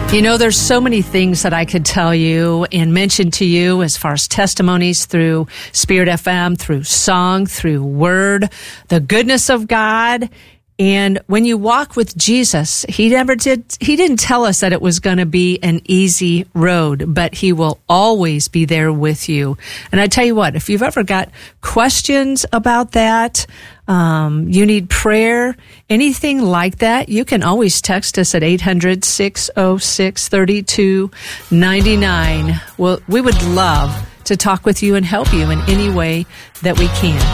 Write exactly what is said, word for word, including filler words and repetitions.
You know, there's so many things that I could tell you and mention to you as far as testimonies through Spirit F M, through song, through word, the goodness of God. And when you walk with Jesus, he never did, he didn't tell us that it was going to be an easy road, but he will always be there with you. And I tell you what, if you've ever got questions about that, um, you need prayer, anything like that, you can always text us at eight hundred, six oh six, three two nine nine. Well, we would love to talk with you and help you in any way that we can.